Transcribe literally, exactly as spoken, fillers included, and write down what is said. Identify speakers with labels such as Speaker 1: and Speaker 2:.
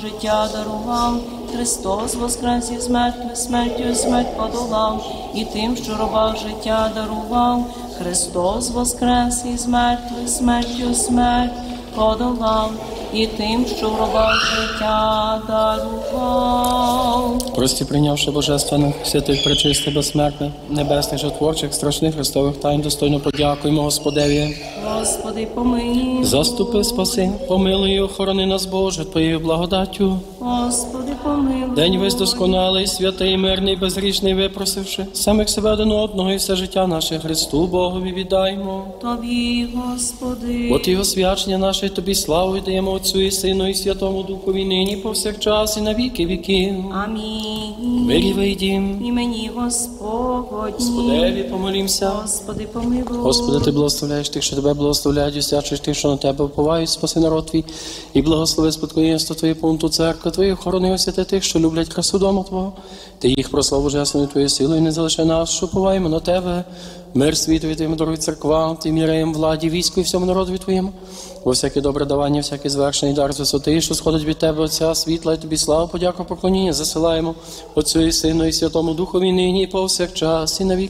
Speaker 1: життя дарував. Христос воскрес із мертвих, смертю смерть подолав, і тим, що робах життя дарував. Христос воскрес із мертвих, смертю смерть подолав, і тим, що в робах життя дарував.
Speaker 2: Прості, прийнявши божественних, святих, пречистих, безсмертних, небесних, жотворчих, страшних Христових тайн, достойно подякуємо Господеві.
Speaker 1: Господи, помилуй.
Speaker 2: Заступи, спаси, помилуй і охорони нас, Боже, Твоєю благодаттю.
Speaker 1: Господи, помилуй.
Speaker 2: День весь досконалий, святий, мирний, безгрішний, випросивши самих себе один одного і все життя наше Христу Богові віддаймо.
Speaker 1: Тобі, Господи.
Speaker 2: От і освячення наше, Тобі славу даємо Отцю і Сину і Святому Духові, нині повсякчас і на віки віків.
Speaker 1: Амінь.
Speaker 2: Мирі вийдім.
Speaker 1: Імені Господні.
Speaker 2: Господеві помолімся.
Speaker 1: Господи, помилуй.
Speaker 2: Господи, Ти благословляєш тих, що Тебе благословляють, освячуєш тих, що на Тебе уповають, спаси народ Твій, і благослови спадкоємство Твоє, пункту церкви Твої, охорони освяти тих, що люблять красу дому Твого. Ти їх прослав божественною Твоєю силою, не залишай нас, що уповаємо на Тебе. Мир світові Твоєму, дорогі церква, Тим єреям, владі, війську і всьому народові Твоєму. Бо всяке добре давання, всякий звершений дар з висоти, що сходить від Тебе, Отця, світла, і Тобі славу, подяку, поклоніння засилаємо Отцю і Сину і Святому Духові, нині і повсякчас, і на віки